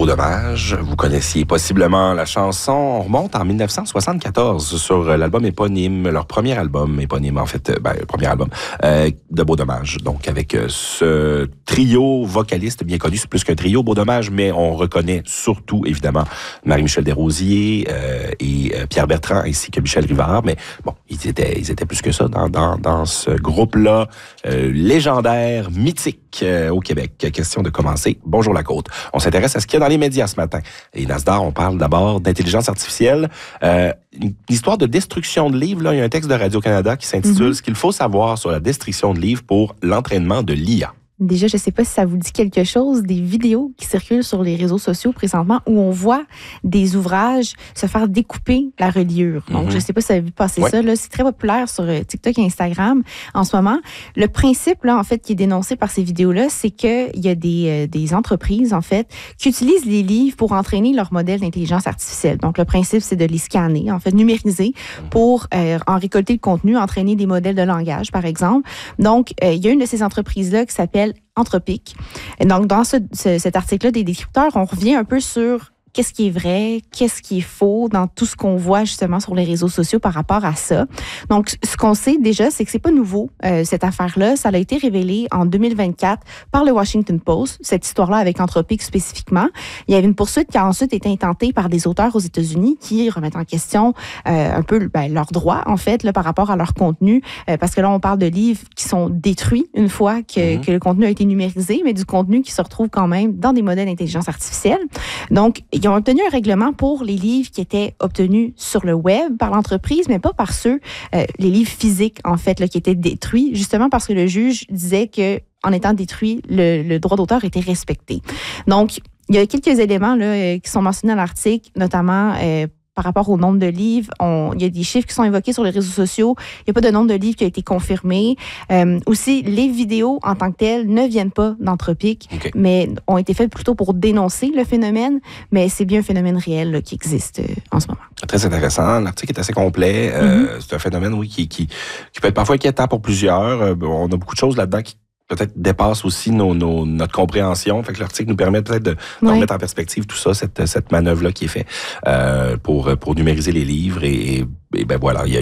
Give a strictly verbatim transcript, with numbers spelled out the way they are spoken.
Beau Dommage. Vous connaissiez possiblement la chanson. On remonte en dix-neuf cent soixante-quatorze sur l'album éponyme, leur premier album éponyme, en fait, ben, le premier album euh, de Beau Dommage. Donc, avec euh, ce trio vocaliste bien connu, c'est plus qu'un trio, Beau Dommage, mais on reconnaît surtout, évidemment, Marie-Michel Desrosiers euh, et euh, Pierre Bertrand, ainsi que Michel Rivard. Mais bon, ils étaient, ils étaient plus que ça dans, dans, dans ce groupe-là, euh, légendaire, mythique euh, au Québec. Question de commencer. Bonjour la côte. On s'intéresse à ce qu'il y a dans les médias ce matin. Et Nasdaq, on parle d'abord d'intelligence artificielle. Euh, une histoire de destruction de livres. Là, il y a un texte de Radio-Canada qui s'intitule mm-hmm. « Ce qu'il faut savoir sur la destruction de livres pour l'entraînement de l'I A ». Déjà, je ne sais pas si ça vous dit quelque chose, des vidéos qui circulent sur les réseaux sociaux présentement où on voit des ouvrages se faire découper la reliure. Donc, mm-hmm. je ne sais pas si vous avez vu passer ouais. ça. Là, c'est très populaire sur TikTok et Instagram en ce moment. Le principe, là, en fait, qui est dénoncé par ces vidéos-là, c'est qu'il y a des, euh, des entreprises, en fait, qui utilisent les livres pour entraîner leur modèle d'intelligence artificielle. Donc, le principe, c'est de les scanner, en fait, numériser pour euh, en récolter le contenu, entraîner des modèles de langage, par exemple. Donc, euh, il y a une de ces entreprises-là qui s'appelle Anthropic. Et donc, dans ce, ce, cet article-là des descripteurs, on revient un peu sur qu'est-ce qui est vrai, qu'est-ce qui est faux dans tout ce qu'on voit justement sur les réseaux sociaux par rapport à ça. Donc, ce qu'on sait déjà, c'est que c'est pas nouveau, euh, cette affaire-là. Ça a été révélé en deux mille vingt-quatre par le Washington Post, cette histoire-là avec Anthropic spécifiquement. Il y avait une poursuite qui a ensuite été intentée par des auteurs aux États-Unis qui remettent en question euh, un peu ben, leurs droits, en fait, là, par rapport à leur contenu, euh, parce que là, on parle de livres qui sont détruits une fois que, mm-hmm. que le contenu a été numérisé, mais du contenu qui se retrouve quand même dans des modèles d'intelligence artificielle. Donc, ils ont obtenu un règlement pour les livres qui étaient obtenus sur le web par l'entreprise, mais pas par ceux, euh, les livres physiques, en fait, là, qui étaient détruits, justement parce que le juge disait que en étant détruit, le, le droit d'auteur était respecté. Donc, il y a quelques éléments là, euh, qui sont mentionnés dans l'article, notamment euh, par rapport au nombre de livres. On, il y a des chiffres qui sont évoqués sur les réseaux sociaux. Il n'y a pas de nombre de livres qui a été confirmé. Euh, aussi, les vidéos en tant que telles ne viennent pas d'Anthropic, okay. mais ont été faites plutôt pour dénoncer le phénomène. Mais c'est bien un phénomène réel là, qui existe euh, en ce moment. Très intéressant. L'article est assez complet. Mm-hmm. Euh, c'est un phénomène, oui, qui, qui, qui peut être parfois inquiétant pour plusieurs. Euh, on a beaucoup de choses là-dedans qui peut-être dépasse aussi nos, nos, notre compréhension. Fait que l'article nous permet peut-être de, de oui. remettre en perspective tout ça, cette, cette manœuvre-là qui est faite euh, pour, pour numériser les livres. Et, et ben voilà, il y a